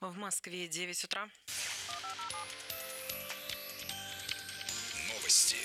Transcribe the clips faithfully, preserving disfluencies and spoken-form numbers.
В Москве девять утра. Новости.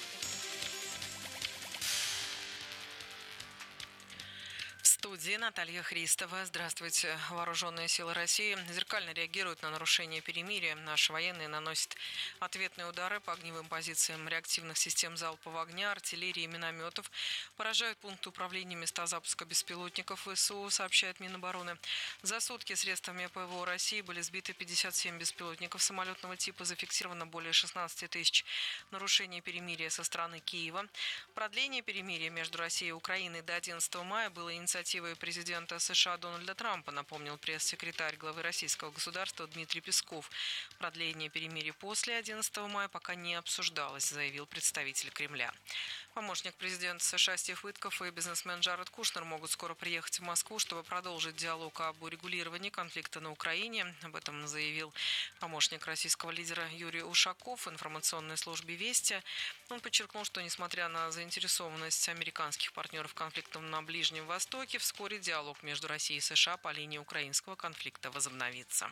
В студии Наталья Христова. Здравствуйте. Вооруженные силы России зеркально реагируют на нарушение перемирия. Наши военные наносят ответные удары по огневым позициям реактивных систем залпового огня, артиллерии и минометов. Поражают пункты управления, места запуска беспилотников ВСУ, сообщает Минобороны. За сутки средствами ПВО России были сбиты пятьдесят семь беспилотников самолетного типа. Зафиксировано более шестнадцати тысяч нарушений перемирия со стороны Киева. Продление перемирия между Россией и Украиной до одиннадцатого мая было инициативой президента США Дональда Трампа, напомнил пресс-секретарь главы российского государства Дмитрий Песков. Продление перемирия после одиннадцатого мая пока не обсуждалось, заявил представитель Кремля. Помощник президента США Стив Уитков и бизнесмен Джаред Кушнер могут скоро приехать в Москву, чтобы продолжить диалог об урегулировании конфликта на Украине. Об этом заявил помощник российского лидера Юрий Ушаков в информационной службе «Вести». Он подчеркнул, что несмотря на заинтересованность американских партнеров конфликтом на Ближнем Востоке, вскоре диалог между Россией и США по линии украинского конфликта возобновится.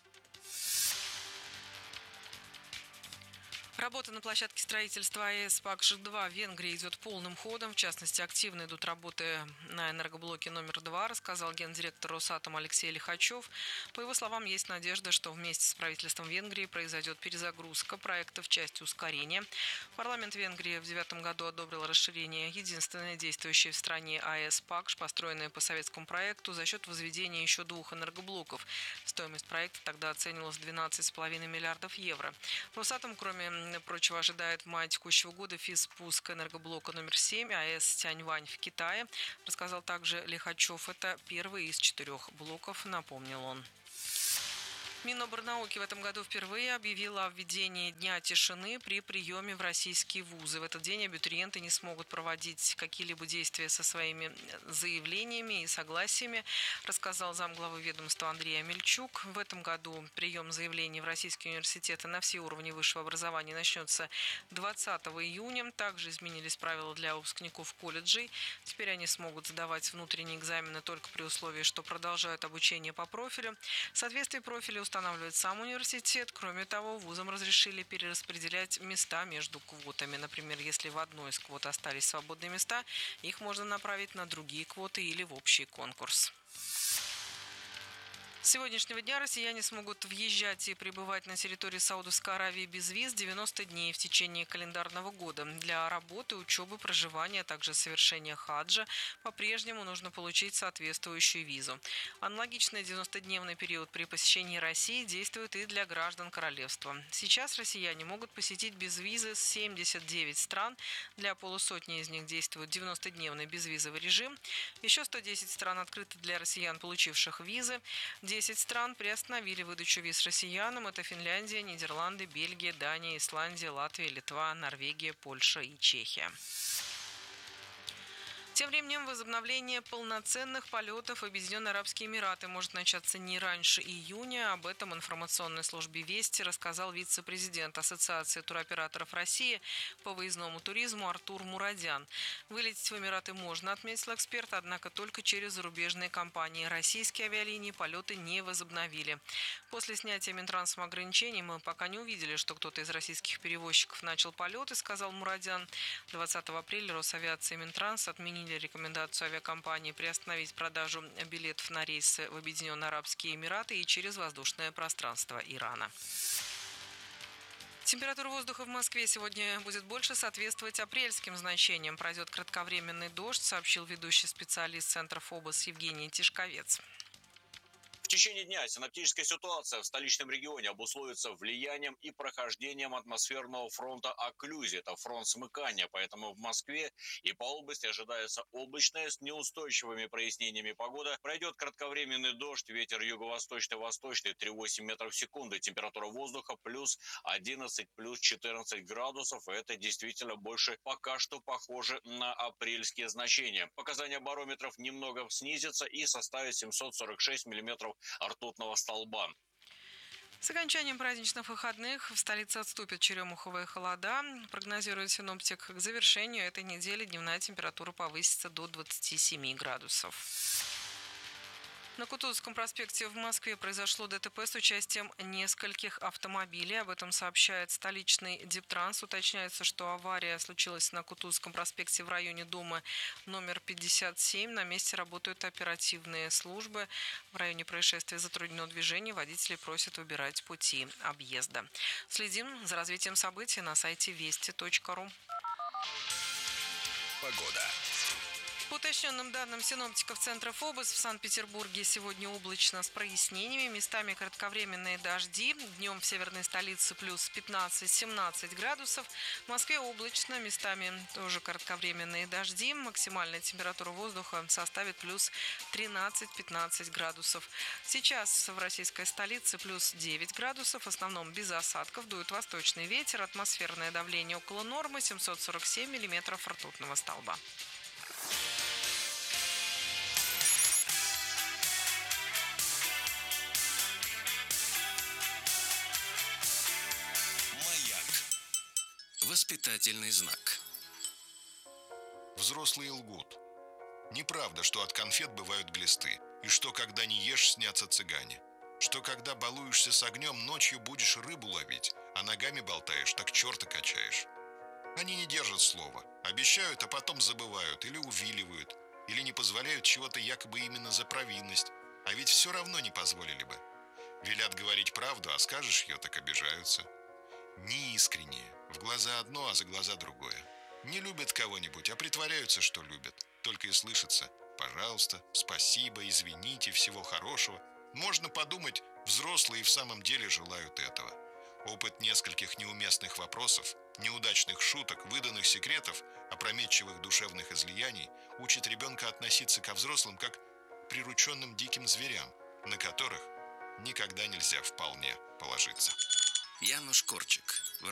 Работа на площадке строительства АЭС Пакш-два в Венгрии идет полным ходом. В частности, активно идут работы на энергоблоке номер два, рассказал гендиректор Росатом Алексей Лихачев. По его словам, есть надежда, что вместе с правительством Венгрии произойдет перезагрузка проекта в части ускорения. Парламент Венгрии в девятом году одобрил расширение единственной действующей в стране АЭС Пакш, построенной по советскому проекту, за счет возведения еще двух энергоблоков. Стоимость проекта тогда оценивалась в двенадцать целых пять десятых миллиардов евро. Росатом, кроме прочего, ожидает в мае текущего года физпуск энергоблока номер семь АЭС Тяньвань в Китае, рассказал также Лихачев. Это первый из четырех блоков, напомнил он. Миноборнауки в этом году впервые объявила о введении дня тишины при приеме в российские вузы. В этот день абитуриенты не смогут проводить какие-либо действия со своими заявлениями и согласиями, рассказал замглавы ведомства Андрей Амельчук. В этом году прием заявлений в российские университеты на все уровни высшего образования начнется двадцатого июня. Также изменились правила для выпускников колледжей. Теперь они смогут сдавать внутренние экзамены только при условии, что продолжают обучение по профилю. Соответствие профиля устанавливает сам университет. Кроме того, вузам разрешили перераспределять места между квотами. Например, если в одной из квот остались свободные места, их можно направить на другие квоты или в общий конкурс. С сегодняшнего дня россияне смогут въезжать и пребывать на территории Саудовской Аравии без виз девяносто дней в течение календарного года. Для работы, учебы, проживания, а также совершения хаджа по-прежнему нужно получить соответствующую визу. Аналогичный девяностодневный период при посещении России действует и для граждан королевства. Сейчас россияне могут посетить без визы семьдесят девять стран. Для полусотни из них действует девяностодневный безвизовый режим. Еще сто десять стран открыты для россиян, получивших визы. десять стран приостановили выдачу виз россиянам. Это Финляндия, Нидерланды, Бельгия, Дания, Исландия, Латвия, Литва, Норвегия, Польша и Чехия. Тем временем возобновление полноценных полетов в Объединенные Арабские Эмираты может начаться не раньше июня. Об этом информационной службе «Вести» рассказал вице-президент Ассоциации туроператоров России по выездному туризму Артур Мурадян. Вылететь в Эмираты можно, отметил эксперт, однако только через зарубежные компании. Российские авиалинии полеты не возобновили. После снятия Минтрансом ограничений мы пока не увидели, что кто-то из российских перевозчиков начал полеты, сказал Мурадян. двадцатого апреля Росавиация и Минтранс отменили рекомендацию авиакомпании приостановить продажу билетов на рейсы в Объединенные Арабские Эмираты и через воздушное пространство Ирана. Температура воздуха в Москве сегодня будет больше соответствовать апрельским значениям. Пройдет кратковременный дождь, сообщил ведущий специалист Центра ФОБОС Евгений Тишковец. В течение дня синоптическая ситуация в столичном регионе обусловится влиянием и прохождением атмосферного фронта окклюзии. Это фронт смыкания, поэтому в Москве и по области ожидается облачная с неустойчивыми прояснениями погода. Пройдет кратковременный дождь, ветер юго-восточный, восточный три целых восемь десятых метров в секунду. Температура воздуха плюс одиннадцать, плюс четырнадцать градусов. Это действительно больше пока что похоже на апрельские значения. Показания барометров немного снизятся и составят семьсот сорок шесть миллиметров ртутного столба. С окончанием праздничных выходных в столице отступят черемуховые холода. Прогнозирует синоптик, к завершению этой недели дневная температура повысится до двадцати семи градусов. На Кутузовском проспекте в Москве произошло ДТП с участием нескольких автомобилей. Об этом сообщает столичный Дептранс. Уточняется, что авария случилась на Кутузовском проспекте в районе дома номер пятьдесят семь. На месте работают оперативные службы. В районе происшествия затруднено движение. Водители просят выбирать пути объезда. Следим за развитием событий на сайте вести точка ру. Погода. По уточненным данным синоптиков Центра ФОБОС, в Санкт-Петербурге сегодня облачно с прояснениями, местами кратковременные дожди. Днем в северной столице плюс пятнадцать-семнадцать градусов. В Москве облачно, местами тоже кратковременные дожди. Максимальная температура воздуха составит плюс тринадцать-пятнадцать градусов. Сейчас в российской столице плюс девять градусов, в основном без осадков. Дует восточный ветер, атмосферное давление около нормы, семьсот сорок семь миллиметров ртутного столба. Воспитательный знак. Взрослые лгут. Неправда, что от конфет бывают глисты, и что, когда не ешь, снятся цыгане. Что, когда балуешься с огнем, ночью будешь рыбу ловить, а ногами болтаешь, так черта качаешь. Они не держат слова, обещают, а потом забывают, или увиливают, или не позволяют чего-то якобы именно за провинность, а ведь все равно не позволили бы. Велят говорить правду, а скажешь ее, так обижаются. Неискренние. В глаза одно, а за глаза другое. Не любят кого-нибудь, а притворяются, что любят. Только и слышится: пожалуйста, спасибо, извините, всего хорошего. Можно подумать, взрослые в самом деле желают этого. Опыт нескольких неуместных вопросов, неудачных шуток, выданных секретов, опрометчивых душевных излияний учит ребенка относиться ко взрослым как к прирученным диким зверям, на которых никогда нельзя вполне положиться. Януш Корчик.